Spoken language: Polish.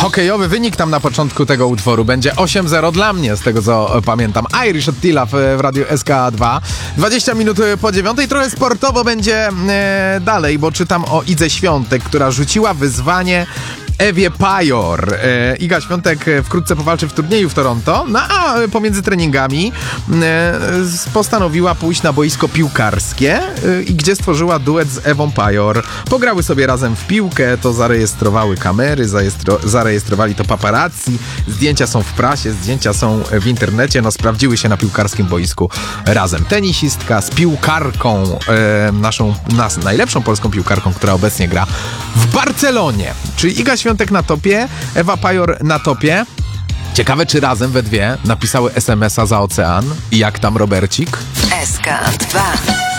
Hokejowy wynik tam na początku tego utworu będzie 8-0 dla mnie, z tego co pamiętam. Irish Attila w radiu SK2. 20 minut po 9. Trochę sportowo będzie dalej, bo czytam o Idze Świątek, która rzuciła wyzwanie Ewie Pajor. Iga Świątek wkrótce powalczy w turnieju w Toronto, no a pomiędzy treningami postanowiła pójść na boisko piłkarskie, gdzie stworzyła duet z Ewą Pajor. Pograły sobie razem w piłkę, to zarejestrowały kamery, zarejestrowali to paparazzi, zdjęcia są w prasie, zdjęcia są w internecie, no sprawdziły się na piłkarskim boisku razem. Tenisistka z piłkarką, najlepszą polską piłkarką, która obecnie gra w Barcelonie. Czyli Iga Świątek na topie, Ewa Pajor na topie. Ciekawe, czy razem we dwie napisały SMS-a za ocean. I jak tam Robercik? SK2